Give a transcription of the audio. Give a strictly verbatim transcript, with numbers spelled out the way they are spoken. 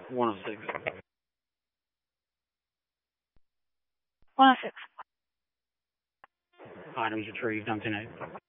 one oh six. one oh six. Items retrieved on ten eight.